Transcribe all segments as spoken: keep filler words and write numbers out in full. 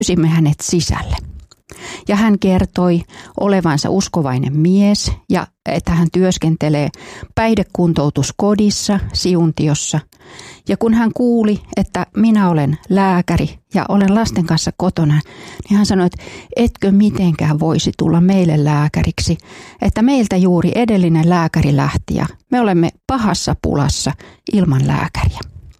pyysimme hänet sisälle. Ja hän kertoi olevansa uskovainen mies ja että hän työskentelee päihdekuntoutuskodissa Siuntiossa. Ja kun hän kuuli, että minä olen lääkäri ja olen lasten kanssa kotona, niin hän sanoi, että etkö mitenkään voisi tulla meille lääkäriksi, että meiltä juuri edellinen lääkäri lähti ja me olemme pahassa pulassa ilman lääkäriä.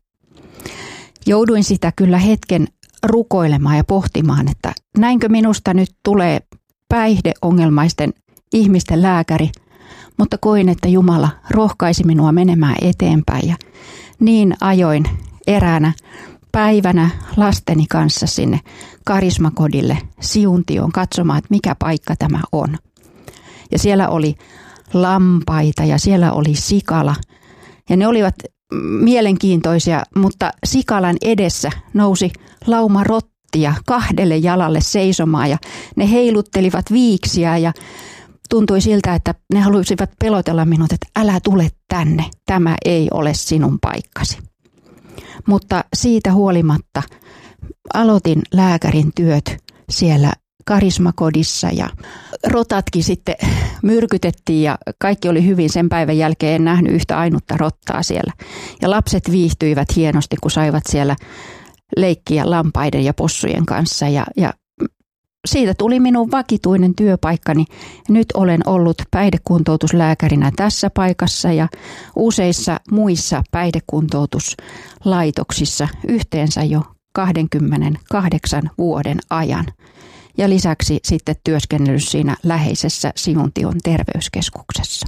Jouduin sitä kyllä hetken rukoilemaan ja pohtimaan, että näinkö minusta nyt tulee päihdeongelmaisten ihmisten lääkäri, mutta koin, että Jumala rohkaisi minua menemään eteenpäin ja niin ajoin eräänä päivänä lasteni kanssa sinne karismakodille Siuntioon katsomaan, että mikä paikka tämä on. Ja siellä oli lampaita ja siellä oli sikala ja ne olivat mielenkiintoisia, mutta sikalan edessä nousi lauma rottia kahdelle jalalle seisomaan ja ne heiluttelivat viiksiä ja tuntui siltä, että ne halusivat pelotella minut, että älä tule tänne, tämä ei ole sinun paikkasi. Mutta siitä huolimatta aloitin lääkärin työt siellä karismakodissa ja rotatkin sitten myrkytettiin ja kaikki oli hyvin. Sen päivän jälkeen en nähnyt yhtä ainutta rottaa siellä. Ja lapset viihtyivät hienosti, kun saivat siellä leikkiä lampaiden ja possujen kanssa ja, ja siitä tuli minun vakituinen työpaikkani. Nyt olen ollut päihdekuntoutuslääkärinä tässä paikassa ja useissa muissa päihdekuntoutuslaitoksissa yhteensä jo kaksikymmentäkahdeksan vuoden ajan. Ja lisäksi sitten työskennellyt siinä läheisessä Siuntion terveyskeskuksessa.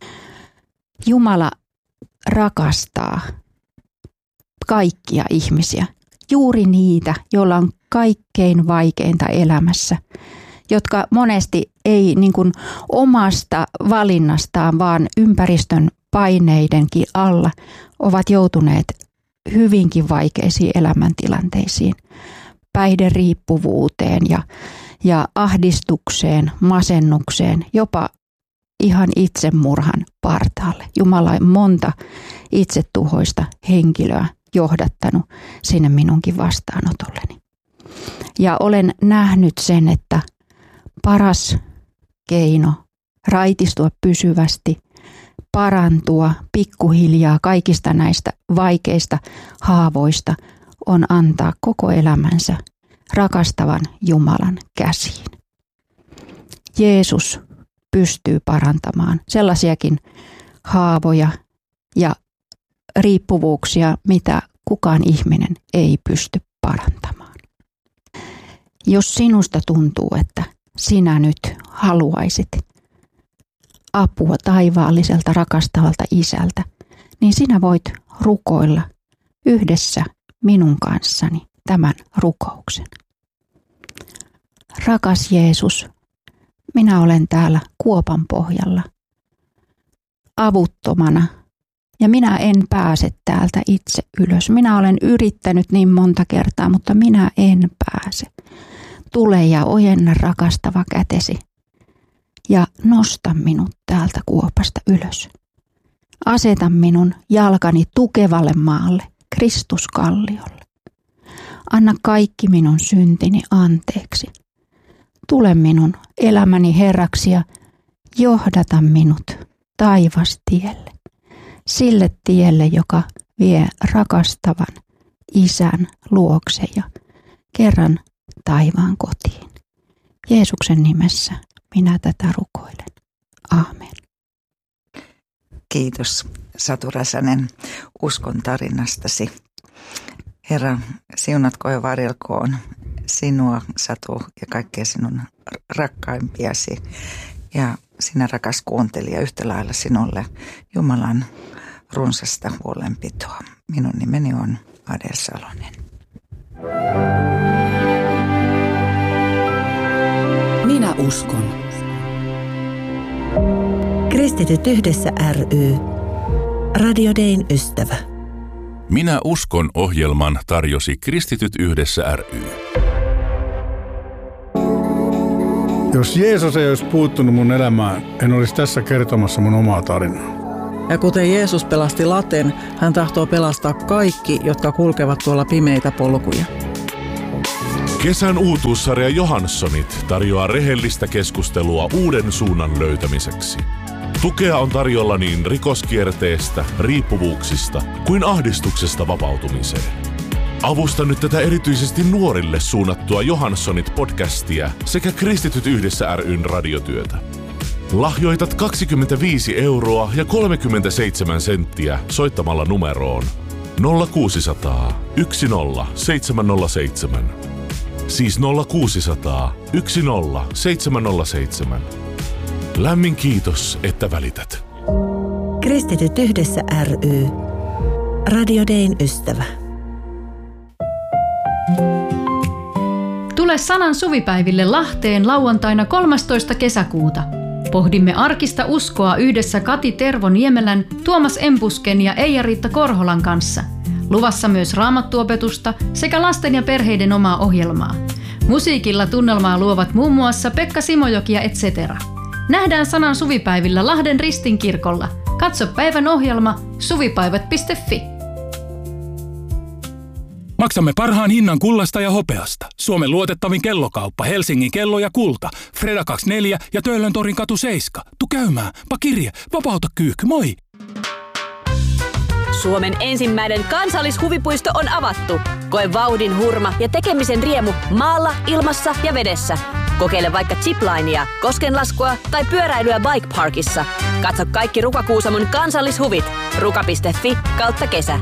Jumala rakastaa kaikkia ihmisiä, juuri niitä, joilla on kaikkein vaikeinta elämässä, jotka monesti ei niin kuin omasta valinnastaan, vaan ympäristön paineidenkin alla ovat joutuneet hyvinkin vaikeisiin elämäntilanteisiin, päihderiippuvuuteen ja, ja ahdistukseen, masennukseen, jopa ihan itsemurhan partaalle. Jumala on monta itsetuhoista henkilöä johdattanut sinne minunkin vastaanotolleni. Ja olen nähnyt sen, että paras keino raitistua pysyvästi, parantua pikkuhiljaa kaikista näistä vaikeista haavoista on antaa koko elämänsä rakastavan Jumalan käsiin. Jeesus pystyy parantamaan sellaisiakin haavoja ja riippuvuuksia, mitä kukaan ihminen ei pysty parantamaan. Jos sinusta tuntuu, että sinä nyt haluaisit apua taivaalliselta rakastavalta isältä, niin sinä voit rukoilla yhdessä minun kanssani tämän rukouksen. Rakas Jeesus, minä olen täällä kuopan pohjalla avuttomana ja minä en pääse täältä itse ylös. Minä olen yrittänyt niin monta kertaa, mutta minä en pääse. Tule ja ojenna rakastava kätesi ja nosta minut täältä kuopasta ylös. Aseta minun jalkani tukevalle maalle, Kristuskalliolle. Anna kaikki minun syntini anteeksi. Tule minun elämäni Herraksi ja johdata minut taivastielle. Sille tielle, joka vie rakastavan Isän luokse ja kerran taivaan kotiin. Jeesuksen nimessä minä tätä rukoilen. Aamen. Kiitos Satu Räsänen uskon tarinastasi. Herra, siunatko ja varjelkoon sinua, Satu, ja kaikkea sinun rakkaimpiasi. Ja sinä, rakas kuuntelija, yhtä lailla sinulle Jumalan runsasta huolenpitoa. Minun nimeni on Adel Salonen. Minä uskon. Kristityt yhdessä ry. Radio Dayn ystävä. Minä uskon -ohjelman tarjosi Kristityt yhdessä ry. Jos Jeesus ei olisi puuttunut mun elämään, en olisi tässä kertomassa mun omaa tarinaa. Ja kuten Jeesus pelasti laten, hän tahtoo pelastaa kaikki, jotka kulkevat tuolla pimeitä polkuja. Kesän uutuussarja Johanssonit tarjoaa rehellistä keskustelua uuden suunnan löytämiseksi. Tukea on tarjolla niin rikoskierteestä, riippuvuuksista kuin ahdistuksesta vapautumiseen. Avusta nyt tätä erityisesti nuorille suunnattua Johanssonit-podcastia sekä Kristityt yhdessä ry:n radiotyötä. Lahjoitat kaksikymmentäviisi euroa ja kolmekymmentäseitsemän senttiä soittamalla numeroon nolla kuusisataa yksi nolla seitsemän nolla seitsemän. Siis nolla kuusisataa yksi nolla seitsemän nolla seitsemän. Lämmin kiitos, että välität. Kristityt yhdessä ry. Radio Dayn ystävä. Tule Sanan suvipäiville Lahteen lauantaina kolmastoista kesäkuuta. Pohdimme arkista uskoa yhdessä Kati Tervo-Niemelän, Tuomas Empusken ja Eija-Riitta Korholan kanssa. Luvassa myös raamattuopetusta sekä lasten ja perheiden omaa ohjelmaa. Musiikilla tunnelmaa luovat muun muassa Pekka Simojoki ja et cetera. Nähdään Sanan suvipäivillä Lahden Ristinkirkolla. Katso päivän ohjelma suvipäivät piste fi. Maksamme parhaan hinnan kullasta ja hopeasta. Suomen luotettavin kellokauppa, Helsingin kello ja kulta. Freda kaksikymmentäneljä ja Töölöntorin katu seitsemän. Tu käymään. Pakirje, vapauta kyykky, moi! Suomen ensimmäinen kansallishuvipuisto on avattu. Koe vauhdin hurma ja tekemisen riemu maalla, ilmassa ja vedessä. Kokeile vaikka ziplinea, koskenlaskua tai pyöräilyä Bike Parkissa. Katso kaikki Ruka Kuusamon kansallishuvit. ruka piste fi kautta kesä.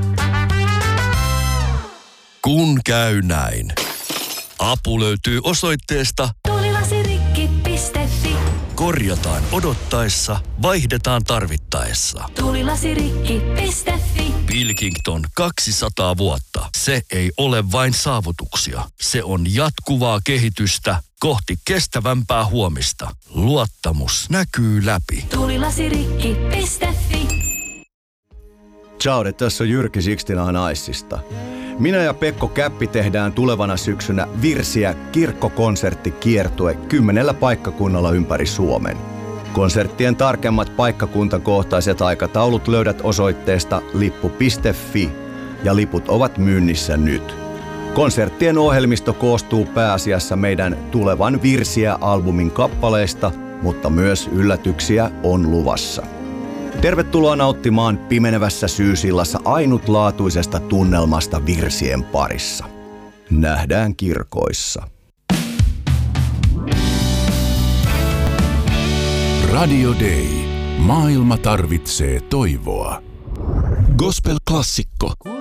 Kun käy näin. Apu löytyy osoitteesta tulilasirikki piste fi. Korjataan odottaessa, vaihdetaan tarvittaessa. tulilasirikki piste fi. Pilkington kaksisataa vuotta. Se ei ole vain saavutuksia. Se on jatkuvaa kehitystä kohti kestävämpää huomista. Luottamus näkyy läpi. tulilasirikki piste fi. Ciao, tässä on Jyrki Sixtina Naissista. Minä ja Pekko Käppi tehdään tulevana syksynä Virsiä kirkkokonserttikiertue kymmenellä paikkakunnalla ympäri Suomen. Konserttien tarkemmat paikkakuntakohtaiset aikataulut löydät osoitteesta lippu piste fi ja liput ovat myynnissä nyt. Konserttien ohjelmisto koostuu pääasiassa meidän tulevan Virsiä-albumin kappaleista, mutta myös yllätyksiä on luvassa. Tervetuloa nauttimaan pimenevässä syysillassa ainutlaatuisesta tunnelmasta virsien parissa. Nähdään kirkoissa. Radio Day. Maailma tarvitsee toivoa. Gospel-klassikko.